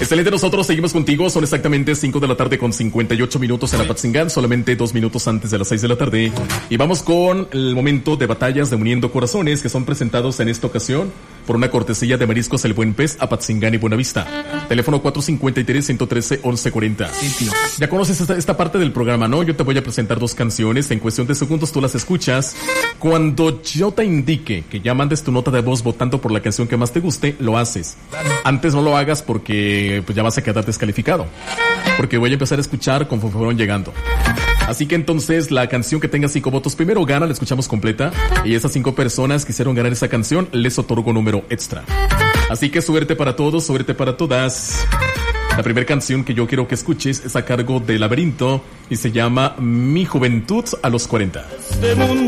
Excelente, nosotros seguimos contigo. Son exactamente 5 de la tarde con 58 minutos en Apatzingán, solamente 2 minutos antes de las 6 de la tarde. Y vamos con el momento de batallas de Uniendo Corazones, que son presentados en esta ocasión por una cortesía de Mariscos El Buen Pez, Apatzingán y Buenavista. Teléfono 453-113-1140. Ya conoces esta parte del programa, ¿no? Yo te voy a presentar 2 canciones. En cuestión de segundos tú las escuchas. Cuando yo te indique que ya mandes tu nota de voz votando por la canción que más te guste, lo haces. Antes no lo hagas porque pues ya vas a quedar descalificado. Porque voy a empezar a escuchar conforme fueron llegando. Así que entonces la canción que tenga 5 votos primero gana, la escuchamos completa. Y esas 5 personas que quisieron ganar esa canción, les otorgo número extra. Así que suerte para todos, suerte para todas. La primera canción que yo quiero que escuches es a cargo de Laberinto y se llama Mi Juventud a los 40.